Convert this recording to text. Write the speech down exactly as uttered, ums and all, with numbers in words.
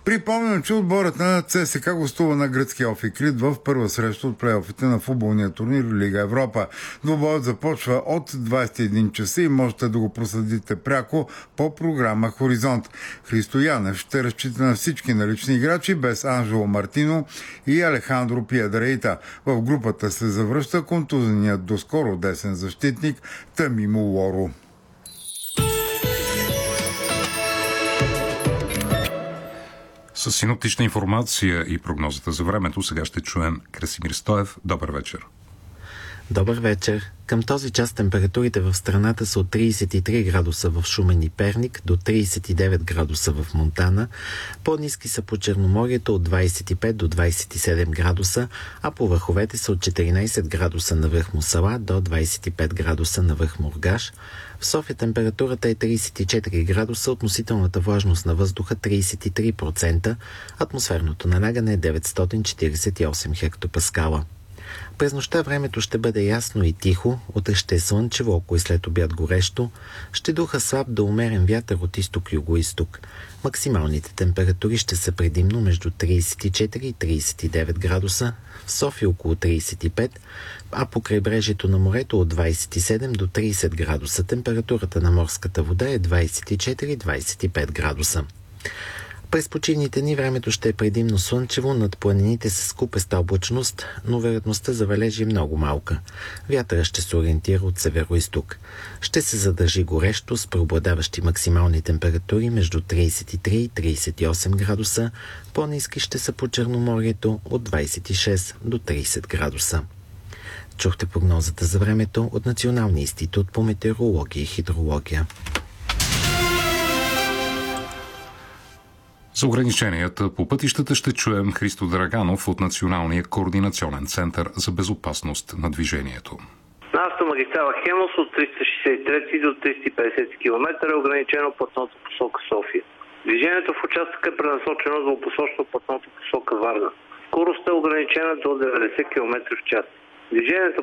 Припомням, че отборът на ЦСКА гостува на гръцкия Офиклит в първа среща от плейофите на футболния турнир Лига Европа. Двубоят започва от двадесет и един часа и можете да го проследите пряко по програма Хоризонт. Христо Янев ще разчита на всички налични играчи без Анжело Мартино и Алехандро Пиедрейта. В групата се завръща контузеният доскоро десен защитник Тамимо Лоро. С синоптична информация и прогнозата за времето сега ще чуем Красимир Стоев. Добър вечер. Добър вечер. Към този час температурите в страната са от тридесет и три градуса в Шумен и Перник до тридесет и девет градуса в Монтана. По-ниски са по Черноморието от двадесет и пет до двадесет и седем градуса, а по върховете са от четиринадесет градуса на връх Мусала до двадесет и пет градуса на връх Мургаш. В София температурата е тридесет и четири градуса, относителната влажност на въздуха тридесет и три процента, атмосферното налягане е деветстотин четиридесет и осем хектопаскала. През нощта времето ще бъде ясно и тихо, утре ще е слънчево, ако и след обяд горещо, ще духа слаб до умерен вятър от изток-юго-исток. Максималните температури ще са предимно между тридесет и четири и тридесет и девет градуса, в София около тридесет и пет, а по крайбрежието на морето от двадесет и седем до тридесет градуса. Температурата на морската вода е двадесет и четири до двадесет и пет градуса. През почивните дни времето ще е предимно слънчево, над планините с купеста облачност, но вероятността за валежи е много малка. Вятъра ще се ориентира от северо-исток. Ще се задържи горещо с преобладаващи максимални температури между тридесет и три и тридесет и осем градуса, по-ниски ще са по Черноморието от двадесет и шест до тридесет градуса. Чухте прогнозата за времето от Националния институт по метеорология и хидрология. За ограниченията по пътищата ще чуем Христо Драганов от Националния координационен център за безопасност на движението. На автомагистрала Хемус от триста шестдесет и трети до триста и петдесет километра е ограничено платното посока София. Движението в участъка е пренасочено двупосочно платното посока Варна. Скоростта е ограничена до деветдесет километра в час. Движението